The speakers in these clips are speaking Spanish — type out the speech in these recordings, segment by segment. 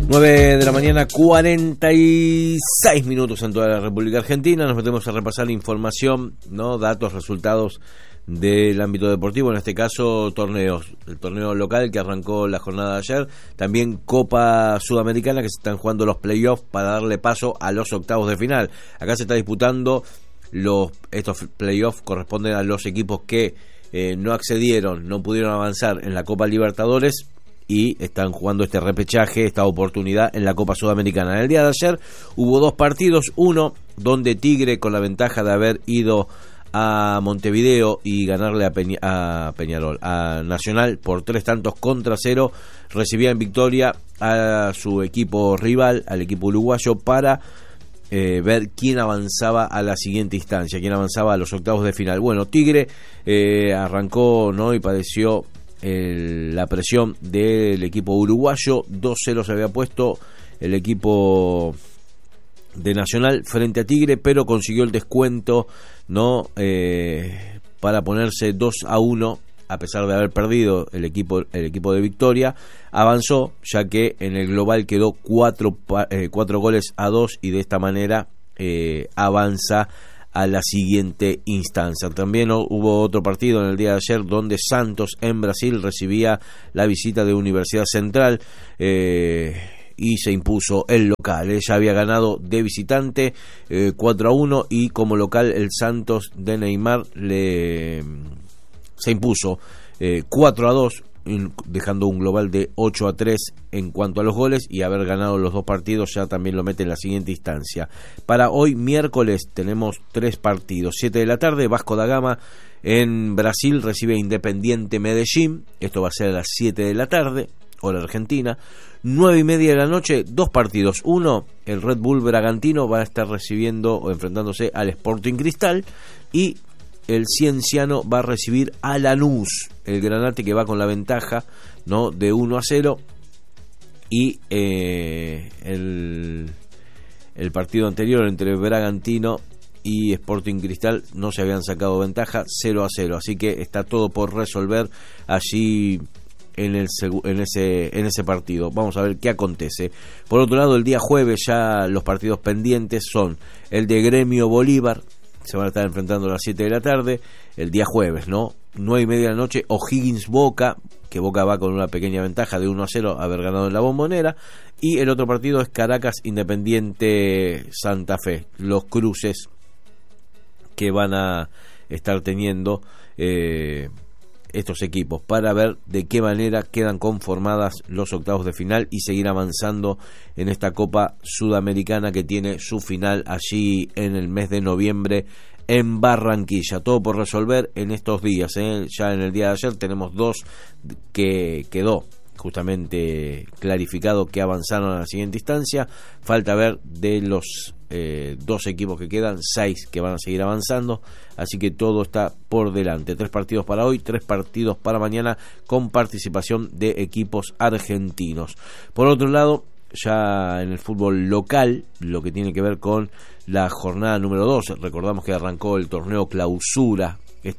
9 de la mañana, 46 minutos en toda la República Argentina. Nos metemos a repasar información, ¿no? Datos, resultados del ámbito deportivo, en este caso torneos. El torneo local que arrancó la jornada de ayer, también Copa Sudamericana, que se están jugando los playoffs para darle paso a los octavos de final. Acá se está disputando estos playoffs, corresponden a los equipos que no accedieron, no pudieron avanzar en la Copa Libertadores y están jugando este repechaje, esta oportunidad en la Copa Sudamericana. En el día de ayer hubo dos partidos, uno donde Tigre, con la ventaja de haber ido a Montevideo y ganarle a Peñarol, a Nacional por 3-0, recibía en victoria a su equipo rival, al equipo uruguayo, para ver quién avanzaba a la siguiente instancia, quién avanzaba a los octavos de final. Bueno, Tigre arrancó, ¿no?, y padeció la presión del equipo uruguayo. 2-0 se había puesto el equipo de Nacional frente a Tigre, pero consiguió el descuento, ¿no?, para ponerse 2-1, a pesar de haber perdido el equipo de Victoria. Avanzó, ya que en el global quedó 4-2, y de esta manera avanza a la siguiente instancia. También hubo otro partido en el día de ayer donde Santos en Brasil recibía la visita de Universidad Central y se impuso el local. Ya había ganado de visitante 4-1, y como local el Santos de Neymar se impuso 4-2, dejando un global de 8-3 en cuanto a los goles, y haber ganado los dos partidos ya también lo mete en la siguiente instancia. Para hoy miércoles tenemos 3 partidos. 7 de la tarde, Vasco da Gama en Brasil recibe a Independiente Medellín, esto va a ser a las 7 de la tarde, hora argentina. 9:30 de la noche, 2 partidos. Uno, el Red Bull Bragantino va a estar recibiendo o enfrentándose al Sporting Cristal, y el Cienciano va a recibir a Lanús, el Granate, que va con la ventaja, ¿no?, de 1-0, y el partido anterior entre Bragantino y Sporting Cristal no se habían sacado ventaja, 0-0, así que está todo por resolver allí en ese partido. Vamos a ver qué acontece. Por otro lado, el día jueves ya los partidos pendientes son el de Gremio Bolívar, se van a estar enfrentando a las 7 de la tarde, el día jueves, ¿no? 9:30 de la noche, O'Higgins Boca, que Boca va con una pequeña ventaja de 1-0, haber ganado en la Bombonera. Y el otro partido es Caracas Independiente Santa Fe, los cruces que van a estar teniendo estos equipos, para ver de qué manera quedan conformadas los octavos de final y seguir avanzando en esta Copa Sudamericana, que tiene su final allí en el mes de noviembre en Barranquilla. Todo por resolver en estos días, Ya en el día de ayer tenemos 2 que quedó justamente clarificado que avanzaron a la siguiente instancia. Falta ver de los 2 equipos que quedan, 6 que van a seguir avanzando, así que todo está por delante. 3 partidos para hoy, 3 partidos para mañana, con participación de equipos argentinos. Por otro lado, ya en el fútbol local, lo que tiene que ver con la jornada número 2, recordamos que arrancó el torneo Clausura,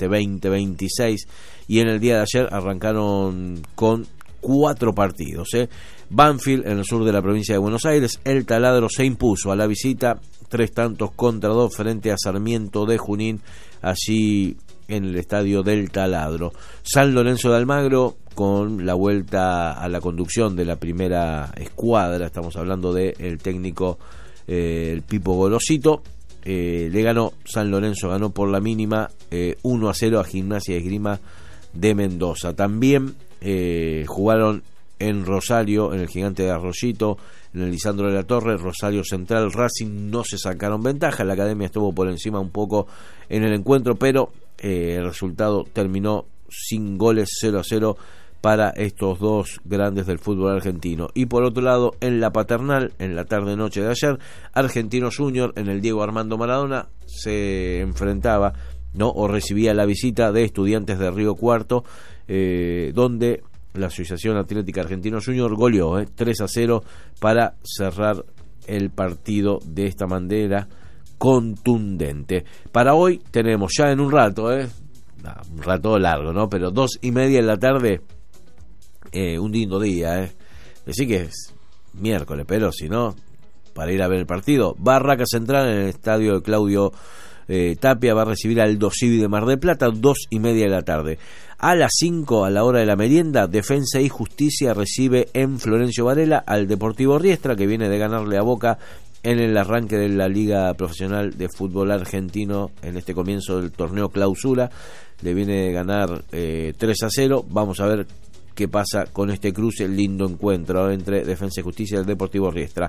2026, y en el día de ayer arrancaron con 4 partidos. Banfield, en el sur de la provincia de Buenos Aires, el Taladro se impuso a la visita 3-2 frente a Sarmiento de Junín, allí en el estadio del Taladro. San Lorenzo de Almagro, con la vuelta a la conducción de la primera escuadra, estamos hablando del técnico el Pipo Golosito, le ganó, San Lorenzo ganó por la mínima 1-0 a Gimnasia y Esgrima de Mendoza. También jugaron en Rosario, en el Gigante de Arroyito, en el Lisandro de la Torre, Rosario Central, Racing, no se sacaron ventaja. La Academia estuvo por encima un poco en el encuentro, pero el resultado terminó sin goles, 0-0 para estos 2 grandes del fútbol argentino. Y por otro lado, en la Paternal, en la tarde-noche de ayer, Argentinos Junior, en el Diego Armando Maradona, se enfrentaba, ¿no?, o recibía la visita de Estudiantes de Río Cuarto, donde la Asociación Atlética Argentinos Junior goleó 3-0 para cerrar el partido de esta manera contundente. Para hoy tenemos ya en un rato, un rato largo, ¿no?, pero 2:30 de la tarde, un lindo día, Así que miércoles, pero si no, para ir a ver el partido. Barraca Central en el estadio de Claudio Tapia va a recibir al Dosivi de Mar del Plata, 2:30 de la tarde. A las 5, a la hora de la merienda, Defensa y Justicia recibe en Florencio Varela al Deportivo Riestra, que viene de ganarle a Boca en el arranque de la Liga Profesional de Fútbol Argentino en este comienzo del torneo Clausura. Le viene de ganar 3-0. Vamos a ver qué pasa con este cruce, lindo encuentro entre Defensa y Justicia y el Deportivo Riestra.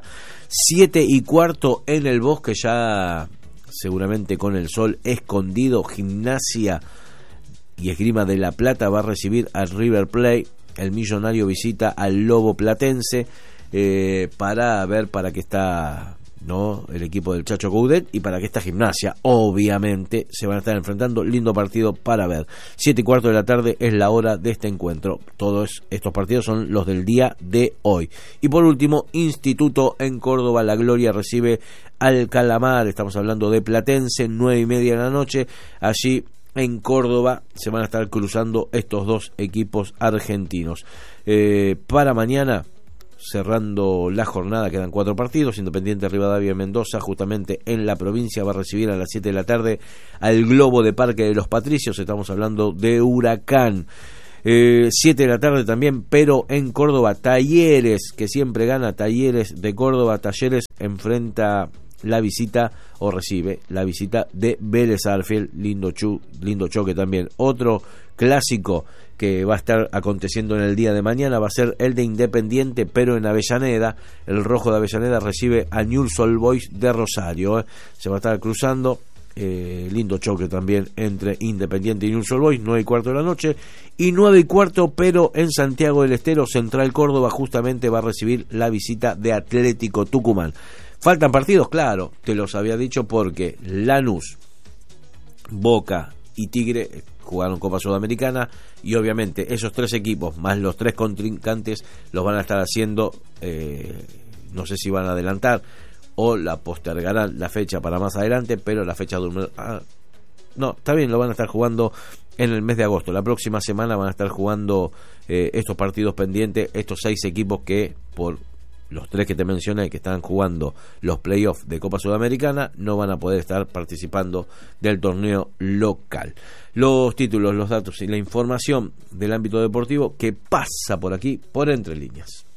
7:15 en el Bosque, ya seguramente con el sol escondido. Gimnasia y Esgrima de La Plata va a recibir al River Plate. El Millonario visita al Lobo Platense para ver para qué está, ¿no?, el equipo del Chacho Coudet y para qué está Gimnasia. Obviamente se van a estar enfrentando. Lindo partido para ver. 7:15 de la tarde es la hora de este encuentro. Todos estos partidos son los del día de hoy. Y por último, Instituto en Córdoba. La Gloria recibe al Calamar. Estamos hablando de Platense, 9:30 de la noche. Allí en Córdoba se van a estar cruzando estos dos equipos argentinos. Para mañana, cerrando la jornada, quedan 4 partidos. Independiente Rivadavia Mendoza, justamente en la provincia, va a recibir a las 7 de la tarde al Globo de Parque de los Patricios. Estamos hablando de Huracán. 7 de la tarde también, pero en Córdoba, Talleres, que siempre gana, Talleres de Córdoba. Talleres enfrenta la visita, o recibe la visita de Vélez Sarsfield. Lindo choque también. Otro clásico que va a estar aconteciendo en el día de mañana va a ser el de Independiente, pero en Avellaneda. El Rojo de Avellaneda recibe a Newell's Old Boys de Rosario. Se va a estar cruzando. Lindo choque también entre Independiente y Newell's Old Boys. 9:15 de la noche. Y 9:15, pero en Santiago del Estero, Central Córdoba justamente va a recibir la visita de Atlético Tucumán. ¿Faltan partidos? Claro, te los había dicho, porque Lanús, Boca y Tigre jugaron Copa Sudamericana, y obviamente esos 3 equipos más los 3 contrincantes los van a estar haciendo, no sé si van a adelantar o la postergarán la fecha para más adelante, pero la fecha no, está bien, lo van a estar jugando en el mes de agosto. La próxima semana van a estar jugando estos partidos pendientes, estos 6 equipos que, por los 3 que te mencioné, que están jugando los playoffs de Copa Sudamericana, no van a poder estar participando del torneo local. Los títulos, los datos y la información del ámbito deportivo que pasa por aquí, por Entre Líneas.